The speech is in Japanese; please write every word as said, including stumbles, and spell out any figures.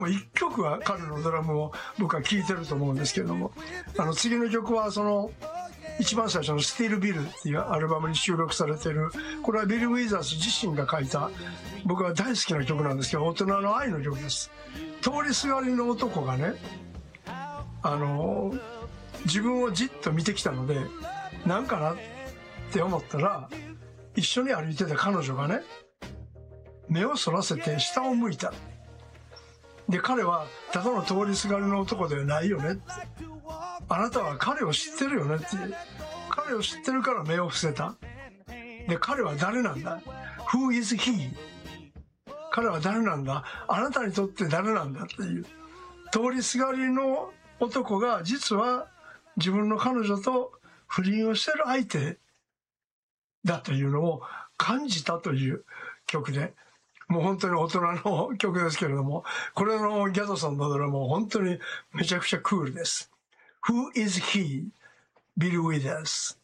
もういっきょくは彼のドラムを僕は聴いてると思うんですけれども、あの次の曲はその一番最初の「スティール・ビル」っていうアルバムに収録されている、これはビル・ウィザース自身が書いた僕は大好きな曲なんですけど、大人の愛の曲です。通りすがりの男がね、あの自分をじっと見てきたので、なんかなって思ったら、一緒に歩いてた彼女がね、目をそらせて下を向いた。で、彼はただの通りすがりの男ではないよねって、あなたは彼を知ってるよねって、彼を知ってるから目を伏せた。で、彼は誰なんだ？ Who is he? 彼は誰なんだ？あなたにとって誰なんだっていう、通りすがりの男が実は自分の彼女と不倫をしてる相手だというのを感じたという曲で、もう本当に大人の曲ですけれども、これのギャドソンのドラムも本当にめちゃくちゃクールです。Who is he? Bill Withers